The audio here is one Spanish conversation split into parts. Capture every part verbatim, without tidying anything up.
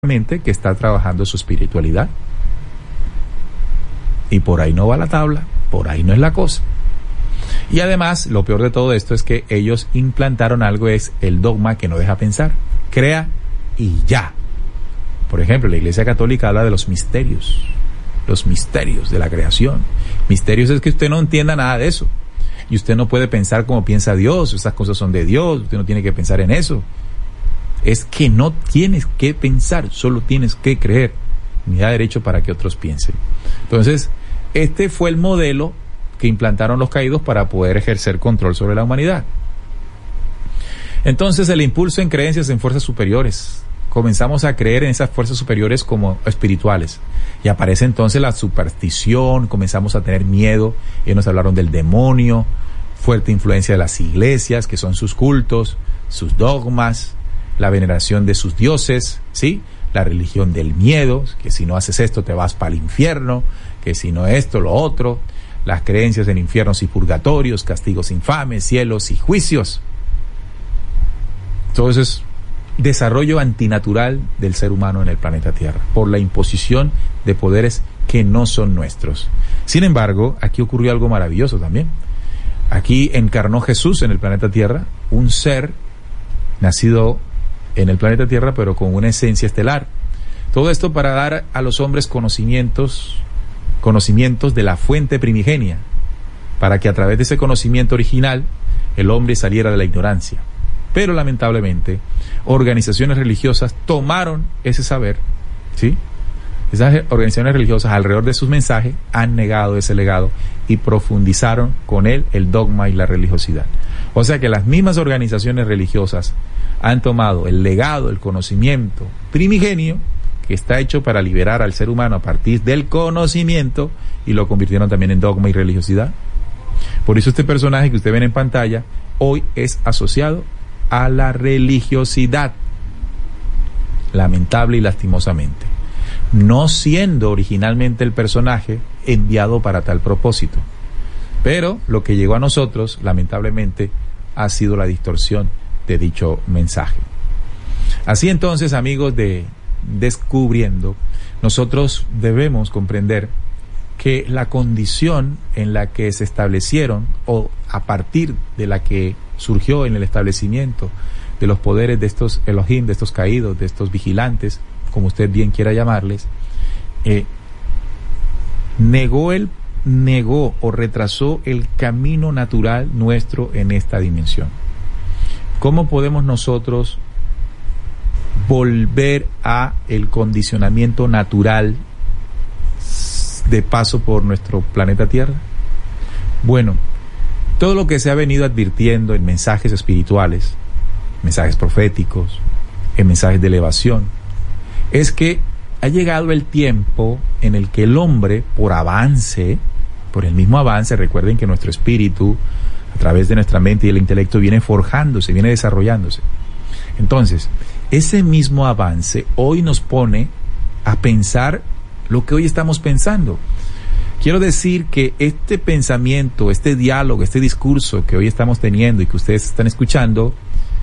que está trabajando su espiritualidad. Y por ahí no va la tabla, por ahí no es la cosa. Y además, lo peor de todo esto es que ellos implantaron algo, es el dogma que no deja pensar. Crea y ya. Por ejemplo, la Iglesia Católica habla de los misterios, los misterios de la creación. Misterios es que usted no entienda nada de eso. Y usted no puede pensar como piensa Dios, esas cosas son de Dios, usted no tiene que pensar en eso. Es que no tienes que pensar, solo tienes que creer. Ni da derecho para que otros piensen. Entonces, este fue el modelo que implantaron los caídos para poder ejercer control sobre la humanidad. Entonces, el impulso en creencias en fuerzas superiores. Comenzamos a creer en esas fuerzas superiores como espirituales. Y aparece entonces la superstición, comenzamos a tener miedo. Ellos nos hablaron del demonio, fuerte influencia de las iglesias, que son sus cultos, sus dogmas, la veneración de sus dioses, ¿sí? La religión del miedo, que si no haces esto te vas para el infierno, que si no esto, lo otro, las creencias en infiernos y purgatorios, castigos infames, cielos y juicios. Todo eso es desarrollo antinatural del ser humano en el planeta Tierra, por la imposición de poderes que no son nuestros. Sin embargo, aquí ocurrió algo maravilloso también. Aquí encarnó Jesús en el planeta Tierra, un ser nacido en el planeta Tierra, pero con una esencia estelar. Todo esto para dar a los hombres conocimientos, conocimientos de la fuente primigenia, para que a través de ese conocimiento original el hombre saliera de la ignorancia. Pero lamentablemente, organizaciones religiosas tomaron ese saber, ¿sí? Esas organizaciones religiosas, alrededor de sus mensajes, han negado ese legado y profundizaron con él el dogma y la religiosidad. O sea que las mismas organizaciones religiosas han tomado el legado, el conocimiento primigenio, que está hecho para liberar al ser humano a partir del conocimiento, y lo convirtieron también en dogma y religiosidad. Por eso este personaje que usted ven en pantalla hoy es asociado a la religiosidad, lamentable y lastimosamente, no siendo originalmente el personaje enviado para tal propósito. Pero lo que llegó a nosotros, lamentablemente, ha sido la distorsión de dicho mensaje. Así entonces, amigos de Descubriendo, nosotros debemos comprender que la condición en la que se establecieron, o a partir de la que surgió en el establecimiento de los poderes de estos Elohim, de estos caídos, de estos vigilantes, como usted bien quiera llamarles, eh, negó el negó o retrasó el camino natural nuestro en esta dimensión. ¿Cómo podemos nosotros volver a el condicionamiento natural de paso por nuestro planeta Tierra? Bueno, todo lo que se ha venido advirtiendo en mensajes espirituales, mensajes proféticos, en mensajes de elevación, es que ha llegado el tiempo en el que el hombre, por avance, por el mismo avance, recuerden que nuestro espíritu, a través de nuestra mente y el intelecto, viene forjándose, viene desarrollándose. Entonces, ese mismo avance hoy nos pone a pensar lo que hoy estamos pensando. Quiero decir que este pensamiento, este diálogo, este discurso que hoy estamos teniendo y que ustedes están escuchando,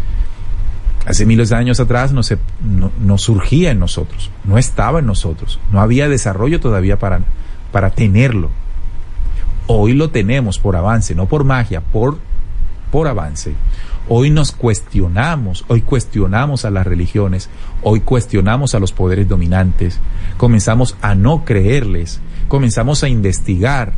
hace miles de años atrás no, se, no, no surgía en nosotros, no estaba en nosotros, no había desarrollo todavía para, para tenerlo. Hoy lo tenemos por avance, no por magia, por, por avance. Hoy nos cuestionamos, hoy cuestionamos a las religiones, hoy cuestionamos a los poderes dominantes, comenzamos a no creerles, comenzamos a investigar.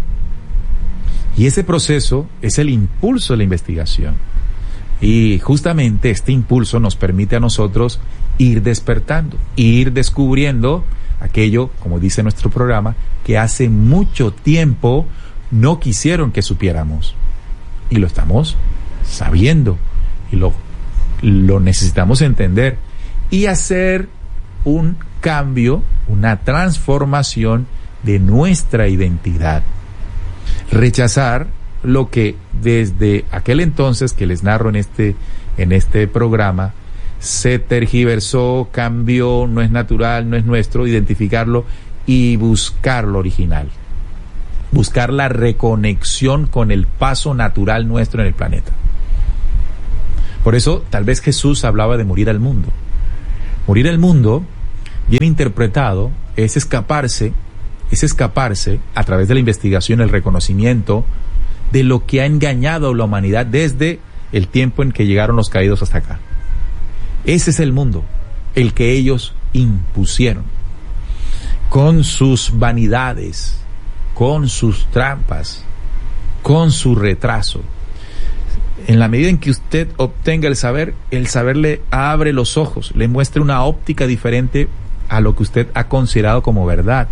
Y ese proceso es el impulso de la investigación. Y justamente este impulso nos permite a nosotros ir despertando, ir descubriendo aquello, como dice nuestro programa, que hace mucho tiempo no quisieron que supiéramos. Y lo estamos sabiendo. Y lo, lo necesitamos entender y hacer un cambio, una transformación de nuestra identidad. Rechazar lo que desde aquel entonces que les narro en este, en este programa se tergiversó, cambió, no es natural, no es nuestro, identificarlo y buscar lo original. Buscar la reconexión con el paso natural nuestro en el planeta. Por eso, tal vez Jesús hablaba de morir al mundo. Morir al mundo bien interpretado, es escaparse, es escaparse a través de la investigación, el reconocimiento de lo que ha engañado a la humanidad desde el tiempo en que llegaron los caídos hasta acá. Ese es el mundo, el que ellos impusieron, con sus vanidades, con sus trampas, con su retraso. En la medida en que usted obtenga el saber, el saber le abre los ojos, le muestra una óptica diferente a lo que usted ha considerado como verdad.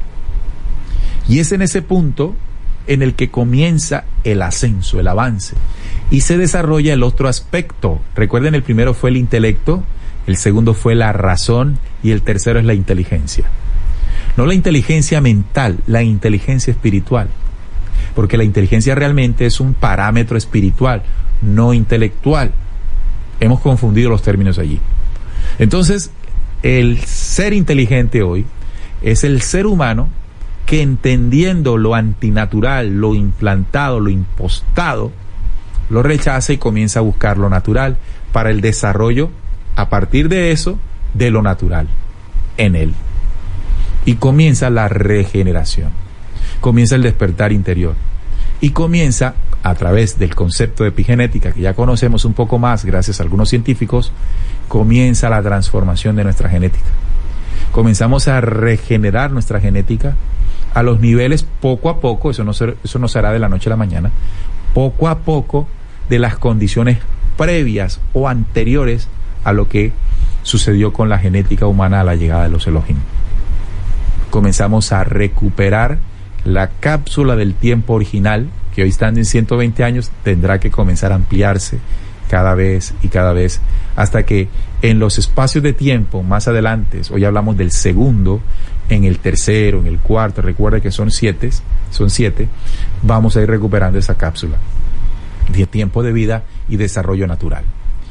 Y es en ese punto en el que comienza el ascenso, el avance, y se desarrolla el otro aspecto. Recuerden, el primero fue el intelecto, el segundo fue la razón y el tercero es la inteligencia. No la inteligencia mental, la inteligencia espiritual, porque la inteligencia realmente es un parámetro espiritual, no intelectual. Hemos confundido los términos allí. Entonces, el ser inteligente hoy es el ser humano que, entendiendo lo antinatural, lo implantado, lo impostado, lo rechaza y comienza a buscar lo natural para el desarrollo, a partir de eso, de lo natural en él. Y comienza la regeneración, comienza el despertar interior y comienza, a través del concepto de epigenética, que ya conocemos un poco más gracias a algunos científicos, comienza la transformación de nuestra genética. Comenzamos a regenerar nuestra genética a los niveles, poco a poco, eso no, se, eso no será de la noche a la mañana, poco a poco, de las condiciones previas o anteriores a lo que sucedió con la genética humana a la llegada de los Elohim. Comenzamos a recuperar la cápsula del tiempo original, que hoy están en ciento veinte años, tendrá que comenzar a ampliarse cada vez y cada vez, hasta que en los espacios de tiempo más adelante, hoy hablamos del segundo, en el tercero, en el cuarto, recuerde que son siete, son siete, vamos a ir recuperando esa cápsula de tiempo de vida y desarrollo natural.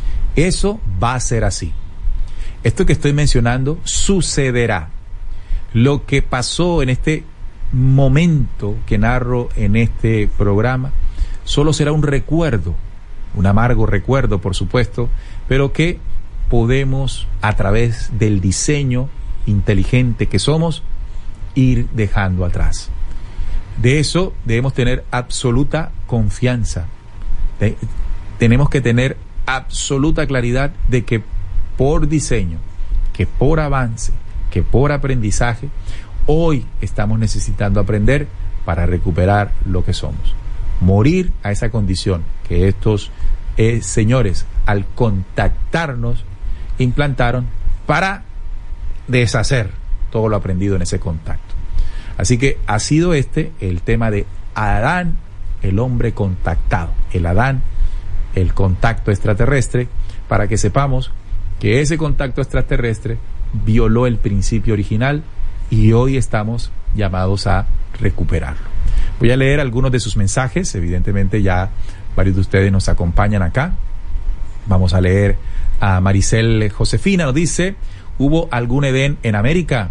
Eso va a ser así. Esto que estoy mencionando sucederá. Lo que pasó en este momento que narro en este programa solo será un recuerdo, un amargo recuerdo, por supuesto, pero que podemos, a través del diseño inteligente que somos, ir dejando atrás. De eso debemos tener absoluta confianza. De, tenemos que tener absoluta claridad de que por diseño, que por avance, que por aprendizaje, hoy estamos necesitando aprender para recuperar lo que somos. Morir a esa condición que estos eh, señores, al contactarnos, implantaron para deshacer todo lo aprendido en ese contacto. Así que ha sido este el tema de Adán, el hombre contactado, el Adán, el contacto extraterrestre, para que sepamos que ese contacto extraterrestre violó el principio original y hoy estamos llamados a recuperarlo. Voy a leer algunos de sus mensajes, evidentemente ya varios de ustedes nos acompañan acá. Vamos a leer a Maricel Josefina, nos dice: ¿hubo algún Edén en América?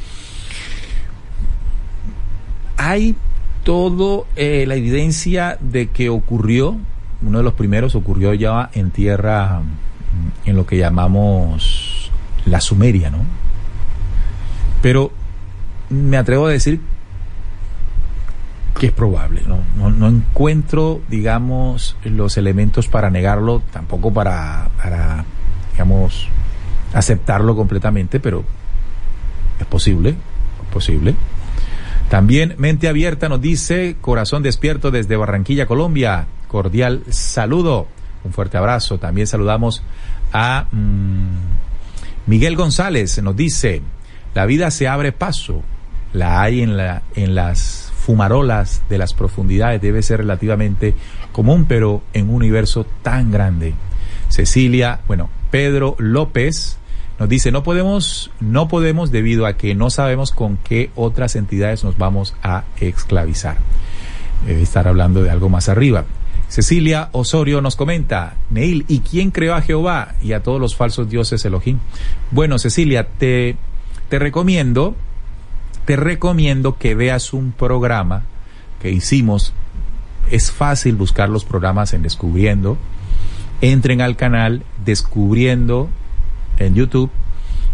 Hay toda eh, la evidencia de que ocurrió. Uno de los primeros ocurrió ya en tierra, en lo que llamamos la Sumeria, ¿no? Pero me atrevo a decir que es probable, ¿no? No, no encuentro, digamos, los elementos para negarlo, tampoco para, para, digamos, aceptarlo completamente, pero es posible, es posible. También Mente Abierta nos dice: corazón despierto desde Barranquilla, Colombia. Cordial saludo, un fuerte abrazo. También saludamos a mmm, Miguel González, nos dice: la vida se abre paso, la hay en, la, en las fumarolas de las profundidades, debe ser relativamente común, pero en un universo tan grande. Cecilia, bueno, Pedro López nos dice: no podemos, no podemos debido a que no sabemos con qué otras entidades nos vamos a esclavizar. Debe estar hablando de algo más arriba. Cecilia Osorio nos comenta: Neil, ¿y quién creó a Jehová y a todos los falsos dioses Elohim? Bueno, Cecilia, te, te recomiendo, te recomiendo que veas un programa que hicimos. Es fácil buscar los programas en Descubriendo. Entren al canal Descubriendo en YouTube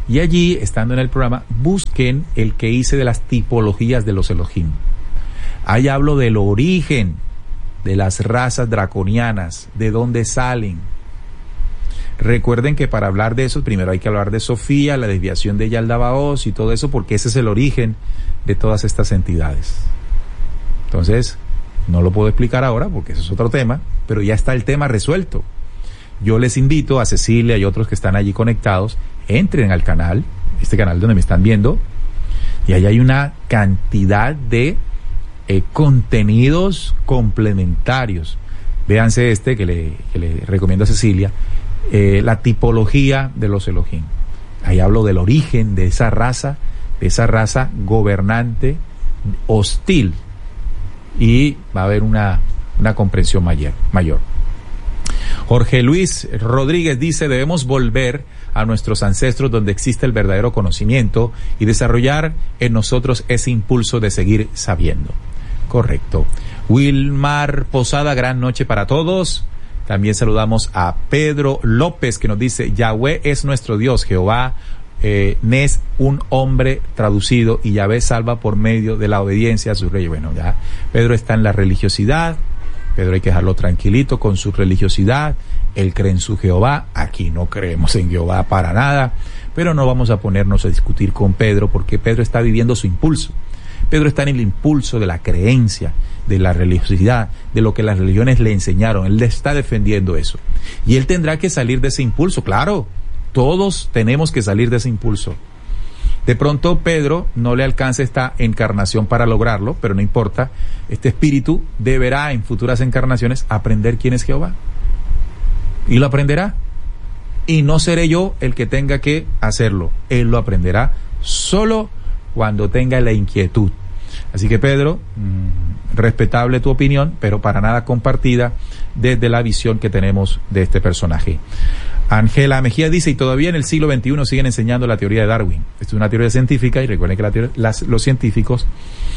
Y allí, estando en el programa, busquen el que hice de las tipologías de los Elohim. Ahí hablo del origen de las razas draconianas, de dónde salen. Recuerden que para hablar de eso, primero hay que hablar de Sofía, la desviación de Yaldabaoth y todo eso, porque ese es el origen de todas estas entidades. Entonces, no lo puedo explicar ahora porque eso es otro tema, pero ya está el tema resuelto. Yo les invito a Cecilia y otros que están allí conectados, entren al canal, este canal donde me están viendo, y ahí hay una cantidad de eh, contenidos complementarios. Véanse este que le, que le recomiendo a Cecilia, eh, la tipología de los Elohim. Ahí hablo del origen de esa raza, de esa raza gobernante, hostil, y va a haber una, una comprensión mayor, mayor. Jorge Luis Rodríguez dice, debemos volver a nuestros ancestros donde existe el verdadero conocimiento y desarrollar en nosotros ese impulso de seguir sabiendo. Correcto. Wilmar Posada, gran noche para todos. También saludamos a Pedro López que nos dice, Yahweh es nuestro Dios, Jehová eh, es un hombre traducido y Yahvé salva por medio de la obediencia a su rey. Bueno, ya Pedro está en la religiosidad. Pedro hay que dejarlo tranquilito con su religiosidad, él cree en su Jehová, aquí no creemos en Jehová para nada, pero no vamos a ponernos a discutir con Pedro porque Pedro está viviendo su impulso. Pedro está en el impulso de la creencia, de la religiosidad, de lo que las religiones le enseñaron, él le está defendiendo eso. Y él tendrá que salir de ese impulso, claro, todos tenemos que salir de ese impulso. De pronto Pedro no le alcanza esta encarnación para lograrlo, pero no importa, este espíritu deberá en futuras encarnaciones aprender quién es Jehová. Y lo aprenderá. Y no seré yo el que tenga que hacerlo. Él lo aprenderá solo cuando tenga la inquietud. Así que Pedro, mmm, respetable tu opinión, pero para nada compartida desde la visión que tenemos de este personaje. Ángela Mejía dice, y todavía en el siglo veintiuno siguen enseñando la teoría de Darwin. Esto es una teoría científica y recuerden que la teoría, las, los científicos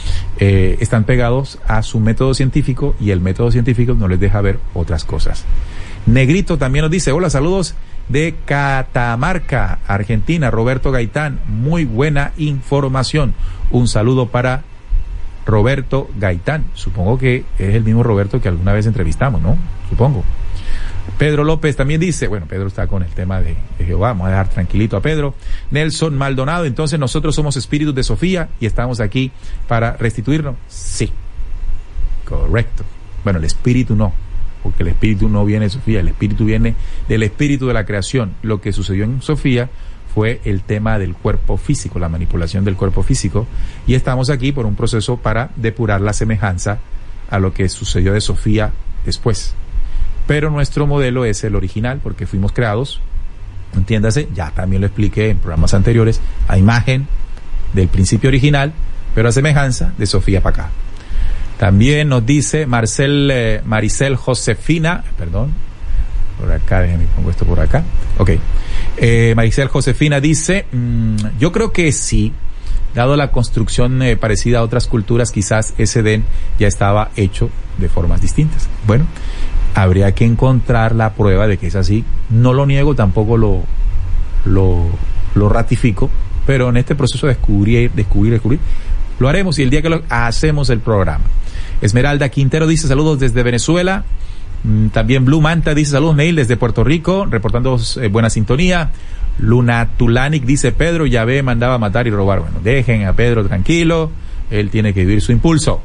eh, están pegados a su método científico y el método científico no les deja ver otras cosas. Negrito también nos dice, hola, saludos de Catamarca, Argentina, Roberto Gaitán, muy buena información. Un saludo para Roberto Gaitán. Supongo que es el mismo Roberto que alguna vez entrevistamos, ¿no? Supongo. Pedro López también dice, bueno, Pedro está con el tema de, de Jehová, vamos a dejar tranquilito a Pedro. Nelson Maldonado, entonces nosotros somos espíritus de Sofía y estamos aquí para restituirnos. Sí, correcto. Bueno, el espíritu no, porque el espíritu no viene de Sofía, el espíritu viene del espíritu de la creación. Lo que sucedió en Sofía fue el tema del cuerpo físico, la manipulación del cuerpo físico, y estamos aquí por un proceso para depurar la semejanza a lo que sucedió de Sofía después. Pero nuestro modelo es el original porque fuimos creados, entiéndase, ya también lo expliqué en programas anteriores, a imagen del principio original, pero a semejanza de Sofía para acá. También nos dice Marcel, eh, Maricel Josefina, perdón, por acá, déjenme pongo esto por acá, ok, eh, Maricel Josefina dice, mmm, yo creo que sí, dado la construcción eh, parecida a otras culturas, quizás ese Edén ya estaba hecho de formas distintas. Bueno, habría que encontrar la prueba de que es así. No lo niego, tampoco lo, lo, lo ratifico, pero en este proceso de descubrir, descubrir, descubrir, lo haremos y el día que lo hacemos el programa. Esmeralda Quintero dice saludos desde Venezuela. También Blue Manta dice saludos Neil desde Puerto Rico, reportando eh, buena sintonía. Luna Tulanic dice Pedro Yahvé mandaba a matar y robar. Bueno, dejen a Pedro tranquilo, él tiene que vivir su impulso.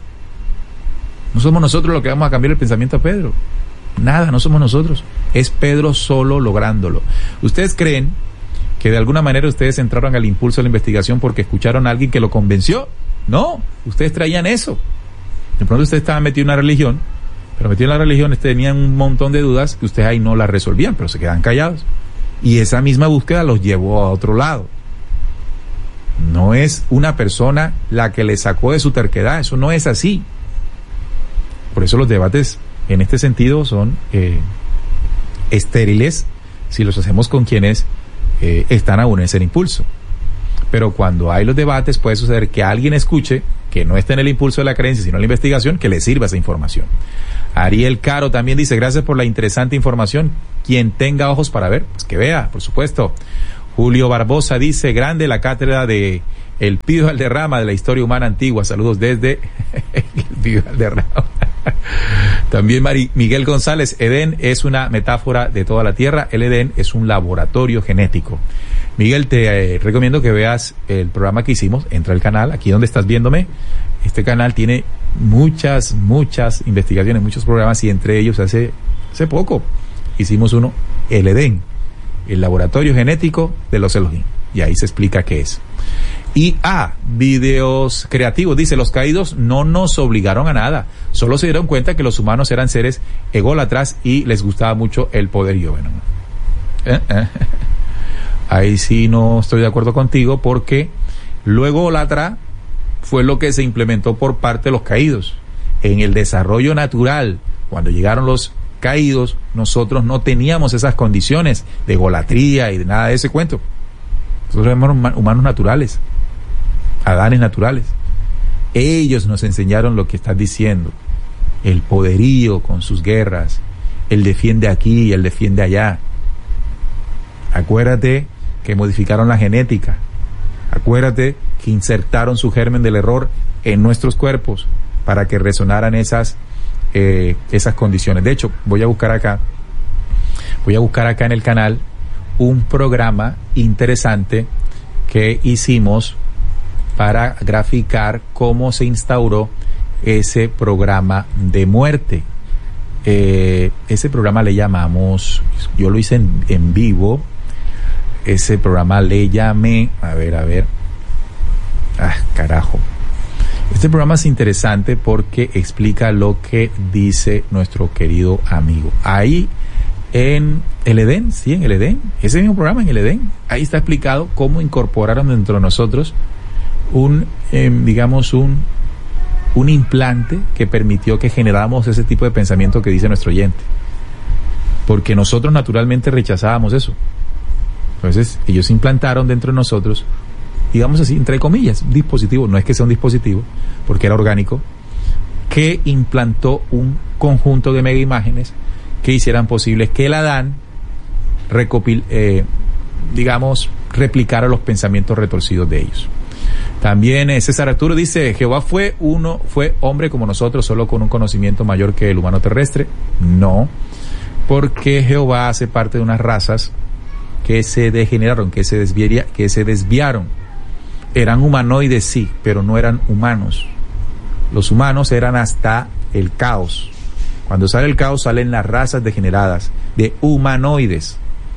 No somos nosotros los que vamos a cambiar el pensamiento a Pedro. Nada, no somos nosotros. Es Pedro solo lográndolo. ¿Ustedes creen que de alguna manera ustedes entraron al impulso de la investigación porque escucharon a alguien que lo convenció? No, ustedes traían eso. De pronto ustedes estaban metidos en una religión, pero metidos en la religión tenían un montón de dudas que ustedes ahí no las resolvían, pero se quedan callados. Y esa misma búsqueda los llevó a otro lado. No es una persona la que le sacó de su terquedad, eso no es así. Por eso los debates en este sentido son eh, estériles si los hacemos con quienes eh, están aún en ese impulso. Pero cuando hay los debates puede suceder que alguien escuche que no esté en el impulso de la creencia sino en la investigación, que le sirva esa información. Ariel Caro también dice gracias por la interesante información. Quien tenga ojos para ver, pues que vea, por supuesto. Julio Barbosa dice, grande la cátedra de El Pío Valderrama de la historia humana antigua. Saludos desde El Pío Valderrama. También Mari, Miguel González, Edén es una metáfora de toda la tierra. El Edén es un laboratorio genético. Miguel, te eh, recomiendo que veas el programa que hicimos. Entra al canal, aquí donde estás viéndome. Este canal tiene muchas, muchas investigaciones, muchos programas, y entre ellos hace, hace poco hicimos uno, el Edén, el laboratorio genético de los Elohim, y ahí se explica qué es. Y A, ah, videos creativos, dice, los caídos no nos obligaron a nada, solo se dieron cuenta que los humanos eran seres ególatras y les gustaba mucho el poder. Y yo, bueno, eh, eh. ahí sí no estoy de acuerdo contigo, porque lo ególatra fue lo que se implementó por parte de los caídos. En el desarrollo natural, cuando llegaron los caídos, nosotros no teníamos esas condiciones de egolatría y de nada de ese cuento. Nosotros éramos humanos naturales, Adanes naturales. Ellos nos enseñaron lo que estás diciendo, el poderío con sus guerras, el defiende aquí y el defiende allá. Acuérdate que modificaron la genética, acuérdate que insertaron su germen del error en nuestros cuerpos para que resonaran esas eh, esas condiciones. De hecho, voy a buscar acá, voy a buscar acá en el canal un programa interesante que hicimos para graficar cómo se instauró ese programa de muerte. Eh, ese programa le llamamos, yo lo hice en, en vivo, ese programa le llamé, a ver, a ver, ah, carajo. Este programa es interesante porque explica lo que dice nuestro querido amigo. Ahí en el Edén, sí, en el Edén, ese mismo programa en el Edén, ahí está explicado cómo incorporaron dentro de nosotros un, eh, digamos, un, un implante que permitió que generáramos ese tipo de pensamiento que dice nuestro oyente. Porque nosotros naturalmente rechazábamos eso. Entonces, ellos implantaron dentro de nosotros, digamos así, entre comillas, un dispositivo, no es que sea un dispositivo, porque era orgánico, que implantó un conjunto de mega imágenes que hicieran posible que el Adán recopil, eh, digamos, replicara los pensamientos retorcidos de ellos. También eh, César Arturo dice, Jehová fue uno, fue hombre como nosotros, solo con un conocimiento mayor que el humano terrestre. No, porque Jehová hace parte de unas razas que se degeneraron, que se desviaría, que se desviaron. Eran humanoides, sí, pero no eran humanos. Los humanos eran hasta el caos. Cuando sale el caos salen las razas degeneradas de humanoides,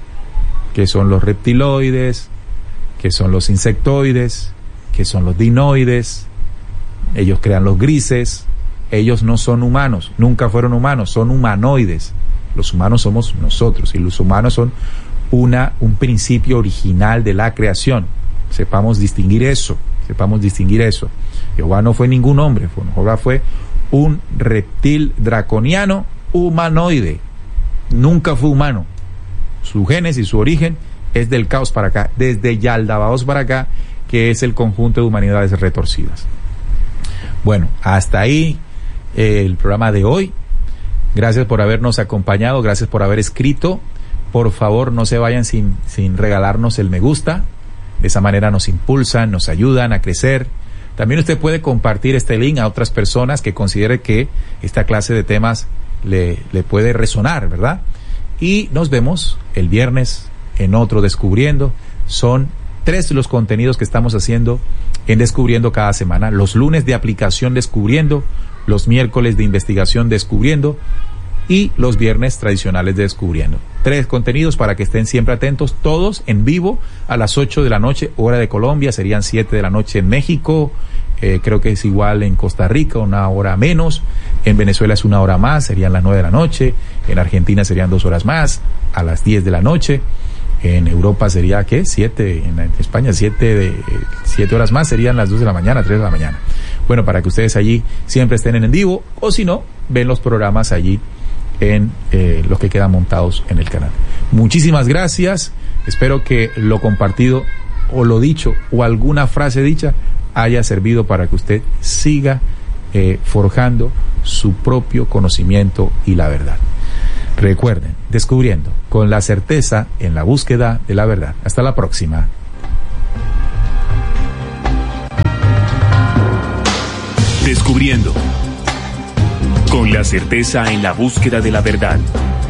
que son los reptiloides, que son los insectoides, que son los dinoides. Ellos crean los grises. Ellos no son humanos, nunca fueron humanos, son humanoides. Los humanos somos nosotros, y los humanos son una un principio original de la creación. Sepamos distinguir eso, sepamos distinguir eso. Jehová no fue ningún hombre, fue, Jehová fue un reptil draconiano humanoide. Nunca fue humano. Su génesis, su origen es del caos para acá, desde Yaldabaoth para acá, que es el conjunto de humanidades retorcidas. Bueno, hasta ahí eh, el programa de hoy. Gracias por habernos acompañado, gracias por haber escrito. Por favor, no se vayan sin, sin regalarnos el me gusta. De esa manera nos impulsan, nos ayudan a crecer. También usted puede compartir este link a otras personas que considere que esta clase de temas le, le puede resonar, ¿verdad? Y nos vemos el viernes en otro Descubriendo. Son tres los contenidos que estamos haciendo en Descubriendo cada semana. Los lunes de aplicación Descubriendo, los miércoles de investigación Descubriendo y los viernes tradicionales de Descubriendo. Tres contenidos para que estén siempre atentos, todos en vivo a las ocho de la noche, hora de Colombia, serían siete de la noche en México, eh, creo que es igual en Costa Rica, una hora menos, en Venezuela es una hora más, serían las nueve de la noche, en Argentina serían dos horas más, a las diez de la noche, en Europa sería, ¿qué? siete, en España siete, de, siete horas más, serían las dos de la mañana, tres de la mañana. Bueno, para que ustedes allí siempre estén en vivo, o si no, ven los programas allí en eh, los que quedan montados en el canal. Muchísimas gracias, espero que lo compartido o lo dicho o alguna frase dicha haya servido para que usted siga eh, forjando su propio conocimiento y la verdad. Recuerden, descubriendo con la certeza en la búsqueda de la verdad. Hasta la próxima. Descubriendo con la certeza en la búsqueda de la verdad.